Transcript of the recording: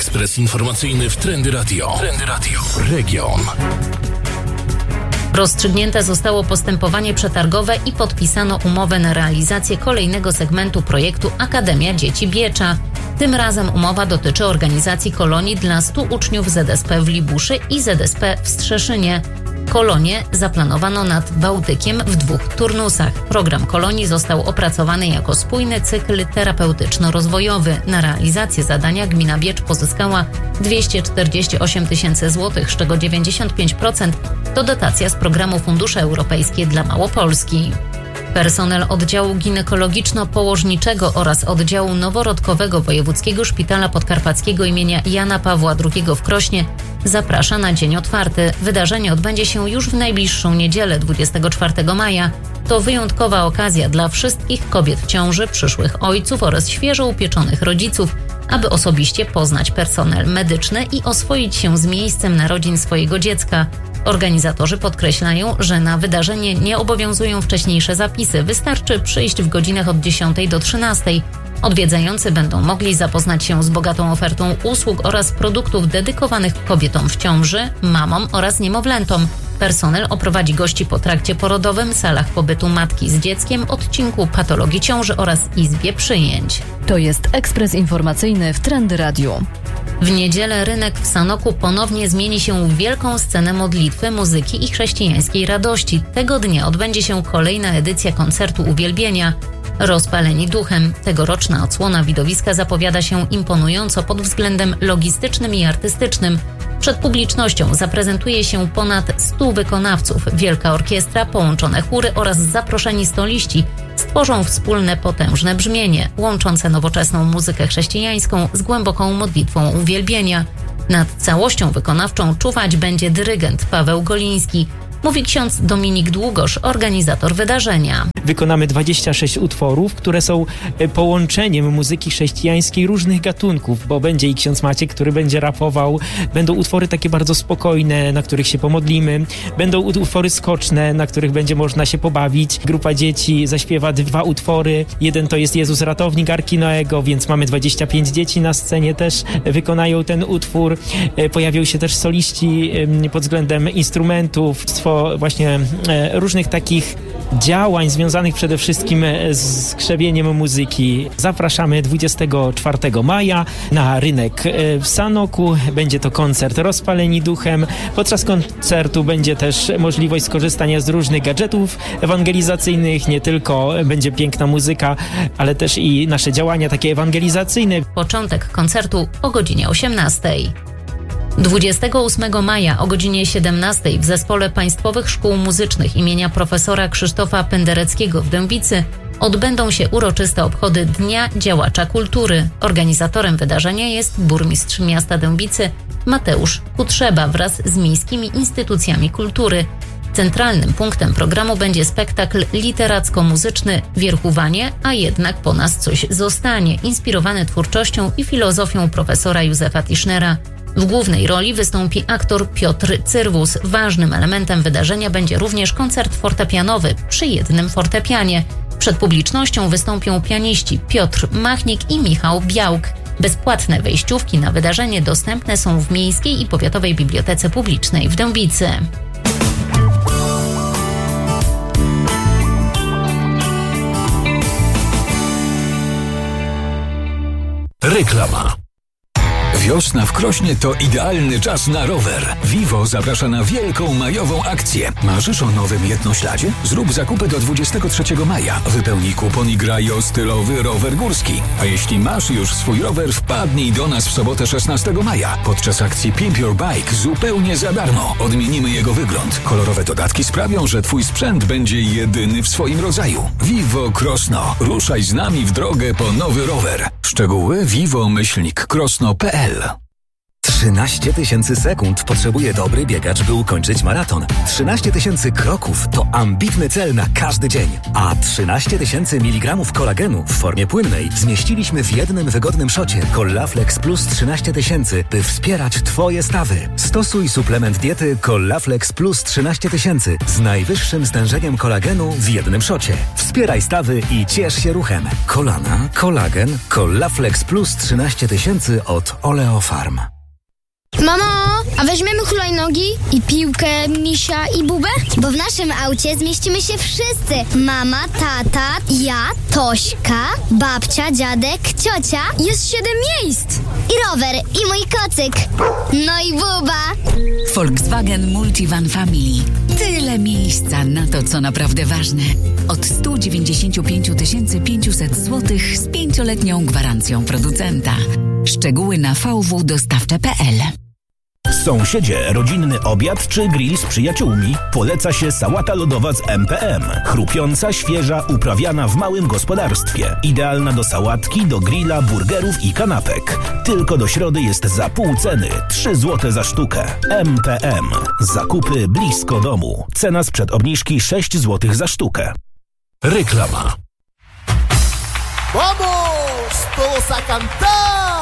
Ekspres informacyjny w Trendy Radio. Trendy Radio. Region. Rozstrzygnięte zostało postępowanie przetargowe i podpisano umowę na realizację kolejnego segmentu projektu Akademia Dzieci Biecza. Tym razem umowa dotyczy organizacji kolonii dla 100 uczniów ZSP w Libuszy i ZSP w Strzeszynie. Kolonie zaplanowano nad Bałtykiem w 2 turnusach. Program kolonii został opracowany jako spójny cykl terapeutyczno-rozwojowy. Na realizację zadania gmina Biecz pozyskała 248 000 złotych, z czego 95% to dotacja z programu Fundusze Europejskie dla Małopolski. Personel oddziału ginekologiczno-położniczego oraz oddziału noworodkowego Wojewódzkiego Szpitala Podkarpackiego imienia Jana Pawła II w Krośnie zaprasza na dzień otwarty. Wydarzenie odbędzie się już w najbliższą niedzielę, 24 maja. To wyjątkowa okazja dla wszystkich kobiet w ciąży, przyszłych ojców oraz świeżo upieczonych rodziców, aby osobiście poznać personel medyczny i oswoić się z miejscem narodzin swojego dziecka. Organizatorzy podkreślają, że na wydarzenie nie obowiązują wcześniejsze zapisy. Wystarczy przyjść w godzinach od 10 do 13. Odwiedzający będą mogli zapoznać się z bogatą ofertą usług oraz produktów dedykowanych kobietom w ciąży, mamom oraz niemowlętom. Personel oprowadzi gości po trakcie porodowym, salach pobytu matki z dzieckiem, odcinku patologii ciąży oraz izbie przyjęć. To jest ekspres informacyjny w Trendy Radio. W niedzielę rynek w Sanoku ponownie zmieni się w wielką scenę modlitwy, muzyki i chrześcijańskiej radości. Tego dnia odbędzie się kolejna edycja koncertu uwielbienia. Rozpaleni duchem. Tegoroczna odsłona widowiska zapowiada się imponująco pod względem logistycznym i artystycznym. Przed publicznością zaprezentuje się ponad 100 wykonawców. Wielka orkiestra, połączone chóry oraz zaproszeni soliści stworzą wspólne potężne brzmienie, łączące nowoczesną muzykę chrześcijańską z głęboką modlitwą uwielbienia. Nad całością wykonawczą czuwać będzie dyrygent Paweł Goliński. Mówi ksiądz Dominik Długosz, organizator wydarzenia. Wykonamy 26 utworów, które są połączeniem muzyki chrześcijańskiej różnych gatunków, bo będzie i ksiądz Maciek, który będzie rapował. Będą utwory takie bardzo spokojne, na których się pomodlimy. Będą utwory skoczne, na których będzie można się pobawić. Grupa dzieci zaśpiewa 2 utwory. Jeden to jest Jezus Ratownik Arki Noego, więc mamy 25 dzieci na scenie, też wykonają ten utwór. Pojawią się też soliści pod względem instrumentów, właśnie różnych takich działań związanych przede wszystkim z krzewieniem muzyki. Zapraszamy 24 maja na rynek w Sanoku. Będzie to koncert Rozpaleni duchem. Podczas koncertu będzie też możliwość skorzystania z różnych gadżetów ewangelizacyjnych. Nie tylko będzie piękna muzyka, ale też i nasze działania takie ewangelizacyjne. Początek koncertu o godzinie 18. 28 maja o godzinie 17 w Zespole Państwowych Szkół Muzycznych imienia profesora Krzysztofa Pendereckiego w Dębicy odbędą się uroczyste obchody Dnia Działacza Kultury. Organizatorem wydarzenia jest burmistrz miasta Dębicy Mateusz Kutrzeba wraz z miejskimi instytucjami kultury. Centralnym punktem programu będzie spektakl literacko-muzyczny Wierchowanie, a jednak po nas coś zostanie, inspirowany twórczością i filozofią profesora Józefa Tischnera. W głównej roli wystąpi aktor Piotr Cyrwus. Ważnym elementem wydarzenia będzie również koncert fortepianowy przy jednym fortepianie. Przed publicznością wystąpią pianiści Piotr Machnik i Michał Białk. Bezpłatne wejściówki na wydarzenie dostępne są w Miejskiej i Powiatowej Bibliotece Publicznej w Dębicy. Reklama. Wiosna w Krośnie to idealny czas na rower. Vivo zaprasza na wielką majową akcję. Marzysz o nowym jednośladzie? Zrób zakupy do 23 maja. Wypełnij kupon i graj o stylowy rower górski. A jeśli masz już swój rower, wpadnij do nas w sobotę 16 maja. Podczas akcji Pimp Your Bike zupełnie za darmo. Odmienimy jego wygląd. Kolorowe dodatki sprawią, że twój sprzęt będzie jedyny w swoim rodzaju. Vivo Krosno. Ruszaj z nami w drogę po nowy rower. Szczegóły vivo-krosno.pl 13 000 sekund potrzebuje dobry biegacz, by ukończyć maraton. 13 000 kroków to ambitny cel na każdy dzień. A 13 000 mg kolagenu w formie płynnej zmieściliśmy w jednym wygodnym szocie Collaflex Plus 13 000, by wspierać Twoje stawy. Stosuj suplement diety Collaflex Plus 13 000 z najwyższym stężeniem kolagenu w jednym szocie. Wspieraj stawy i ciesz się ruchem. Kolana, kolagen, Collaflex Plus 13 000 od Oleofarm. Mamo, a weźmiemy hulajnogi i piłkę, misia i bubę? Bo w naszym aucie zmieścimy się wszyscy. Mama, tata, ja, Tośka, babcia, dziadek, ciocia. Jest 7 miejsc. I rower, i mój kocyk. No i buba. Volkswagen Multivan Family. Tyle miejsca na to, co naprawdę ważne. Od 195 500 zł z 5-letnią gwarancją producenta. Szczegóły na vwdostawcze.pl. Sąsiedzie, rodzinny obiad czy grill z przyjaciółmi? Poleca się sałata lodowa z MPM. Chrupiąca, świeża, uprawiana w małym gospodarstwie. Idealna do sałatki, do grilla, burgerów i kanapek. Tylko do środy jest za pół ceny. 3 zł za sztukę. MPM. Zakupy blisko domu. Cena sprzed obniżki 6 zł za sztukę. Reklama. Vamos todos a cantar.